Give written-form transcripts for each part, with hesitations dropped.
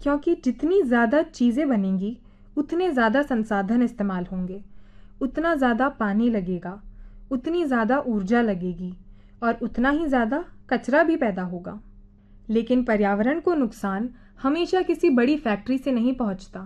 क्योंकि जितनी ज़्यादा चीज़ें बनेंगी उतने ज़्यादा संसाधन इस्तेमाल होंगे, उतना ज़्यादा पानी लगेगा, उतनी ज़्यादा ऊर्जा लगेगी और उतना ही ज़्यादा कचरा भी पैदा होगा। लेकिन पर्यावरण को नुकसान हमेशा किसी बड़ी फैक्ट्री से नहीं पहुंचता,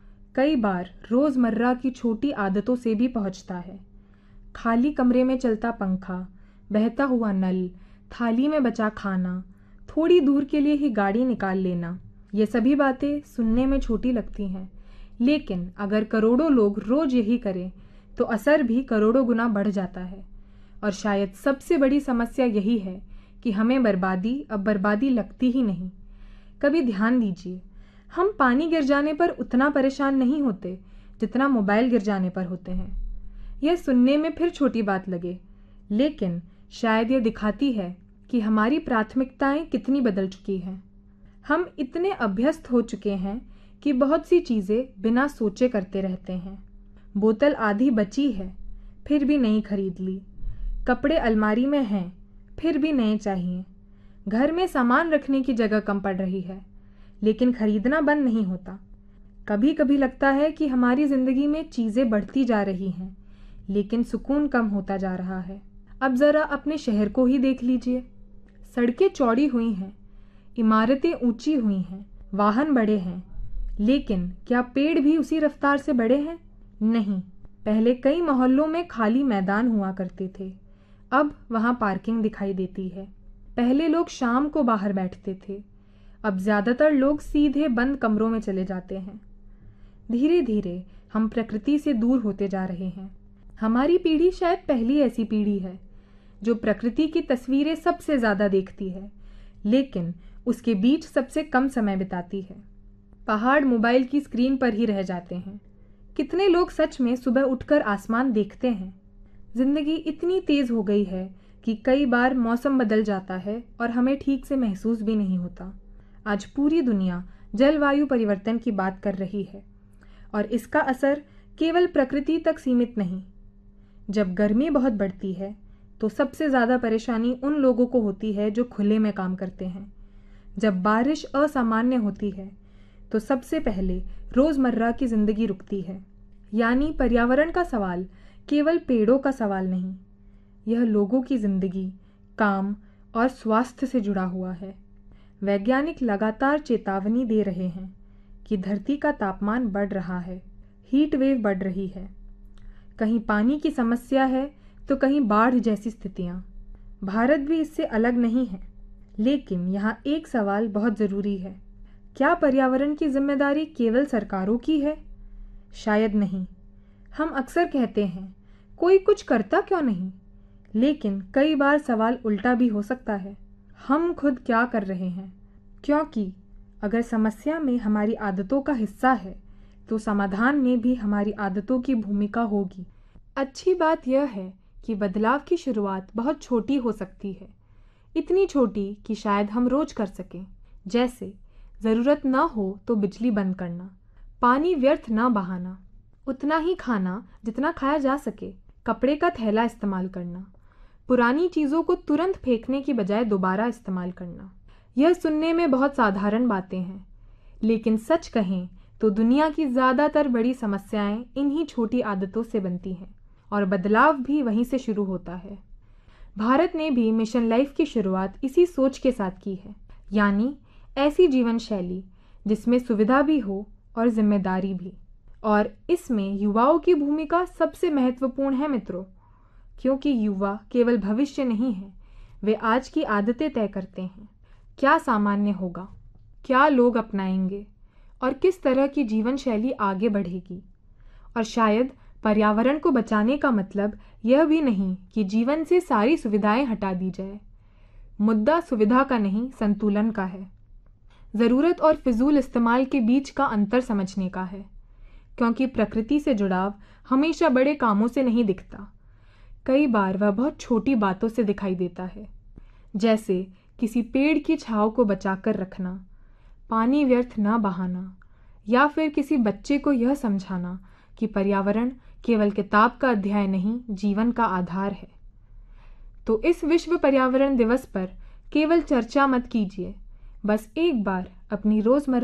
कई बार रोज़मर्रा की छोटी आदतों से भी पहुंचता है। खाली कमरे में चलता पंखा, बहता हुआ नल, थाली में बचा खाना, थोड़ी दूर के लिए ही गाड़ी निकाल लेना, ये सभी बातें सुनने में छोटी लगती हैं, लेकिन अगर करोड़ों लोग रोज़ यही करें तो असर भी करोड़ों गुना बढ़ जाता है। और शायद सबसे बड़ी समस्या यही है कि हमें अब बर्बादी लगती ही नहीं। कभी ध्यान दीजिए, हम पानी गिर जाने पर उतना परेशान नहीं होते जितना मोबाइल गिर जाने पर होते हैं। यह सुनने में फिर छोटी बात लगे, लेकिन शायद यह दिखाती है कि हमारी प्राथमिकताएं कितनी बदल चुकी हैं। हम इतने अभ्यस्त हो चुके हैं कि बहुत सी चीज़ें बिना सोचे करते रहते हैं। बोतल आधी बची है, फिर भी नहीं खरीद ली। कपड़े अलमारी में हैं, फिर भी नए चाहिए। घर में सामान रखने की जगह कम पड़ रही है, लेकिन खरीदना बंद नहीं होता। कभी कभी लगता है कि हमारी ज़िंदगी में चीज़ें बढ़ती जा रही हैं, लेकिन सुकून कम होता जा रहा है। अब ज़रा अपने शहर को ही देख लीजिए। सड़कें चौड़ी हुई हैं, इमारतें ऊंची हुई हैं, वाहन बड़े हैं, लेकिन क्या पेड़ भी उसी रफ्तार से बड़े हैं? नहीं। पहले कई मोहल्लों में खाली मैदान हुआ करते थे, अब वहाँ पार्किंग दिखाई देती है। पहले लोग शाम को बाहर बैठते थे, अब ज़्यादातर लोग सीधे बंद कमरों में चले जाते हैं। धीरे धीरे हम प्रकृति से दूर होते जा रहे हैं। हमारी पीढ़ी शायद पहली ऐसी पीढ़ी है जो प्रकृति की तस्वीरें सबसे ज़्यादा देखती है, लेकिन उसके बीच सबसे कम समय बिताती है। पहाड़ मोबाइल की स्क्रीन पर ही रह जाते हैं। कितने लोग सच में सुबह उठकर आसमान देखते हैं? जिंदगी इतनी तेज हो गई है कि कई बार मौसम बदल जाता है और हमें ठीक से महसूस भी नहीं होता। आज पूरी दुनिया जलवायु परिवर्तन की बात कर रही है और इसका असर केवल प्रकृति तक सीमित नहीं। जब गर्मी बहुत बढ़ती है तो सबसे ज़्यादा परेशानी उन लोगों को होती है जो खुले में काम करते हैं। जब बारिश असामान्य होती है तो सबसे पहले रोज़मर्रा की ज़िंदगी रुकती है। यानी पर्यावरण का सवाल केवल पेड़ों का सवाल नहीं, यह लोगों की ज़िंदगी, काम और स्वास्थ्य से जुड़ा हुआ है। वैज्ञानिक लगातार चेतावनी दे रहे हैं कि धरती का तापमान बढ़ रहा है, हीट वेव बढ़ रही है। कहीं पानी की समस्या है तो कहीं बाढ़ जैसी स्थितियाँ। भारत भी इससे अलग नहीं है। लेकिन यहाँ एक सवाल बहुत ज़रूरी है, क्या पर्यावरण की जिम्मेदारी केवल सरकारों की है? शायद नहीं। हम अक्सर कहते हैं कोई कुछ करता क्यों नहीं, लेकिन कई बार सवाल उल्टा भी हो सकता है, हम खुद क्या कर रहे हैं? क्योंकि अगर समस्या में हमारी आदतों का हिस्सा है तो समाधान में भी हमारी आदतों की भूमिका होगी। अच्छी बात यह है कि बदलाव की शुरुआत बहुत छोटी हो सकती है, इतनी छोटी कि शायद हम रोज कर सकें। जैसे ज़रूरत न हो तो बिजली बंद करना, पानी व्यर्थ न बहाना, उतना ही खाना जितना खाया जा सके, कपड़े का थैला इस्तेमाल करना, पुरानी चीज़ों को तुरंत फेंकने की बजाय दोबारा इस्तेमाल करना। यह सुनने में बहुत साधारण बातें हैं, लेकिन सच कहें तो दुनिया की ज़्यादातर बड़ी समस्याएं इन्हीं छोटी आदतों से बनती हैं और बदलाव भी वहीं से शुरू होता है। भारत ने भी मिशन लाइफ की शुरुआत इसी सोच के साथ की है, यानी ऐसी जीवन शैली जिसमें सुविधा भी हो और जिम्मेदारी भी। और इसमें युवाओं की भूमिका सबसे महत्वपूर्ण है मित्रों, क्योंकि युवा केवल भविष्य नहीं है, वे आज की आदतें तय करते हैं। क्या सामान्य होगा, क्या लोग अपनाएंगे और किस तरह की जीवन शैली आगे बढ़ेगी। और शायद पर्यावरण को बचाने का मतलब यह भी नहीं कि जीवन से सारी सुविधाएं हटा दी जाए। मुद्दा सुविधा का नहीं, संतुलन का है। ज़रूरत और फिजूल इस्तेमाल के बीच का अंतर समझने का है, क्योंकि प्रकृति से जुड़ाव हमेशा बड़े कामों से नहीं दिखता। कई बार वह बहुत छोटी बातों से दिखाई देता है, जैसे किसी पेड़ की छांव को बचाकर रखना, पानी व्यर्थ न बहाना, या फिर किसी बच्चे को यह समझाना कि पर्यावरण केवल किताब का अध्याय नहीं, जीवन का आधार है। तो इस विश्व पर्यावरण दिवस पर केवल चर्चा मत कीजिए, बस एक बार अपनी रोज़मर्रा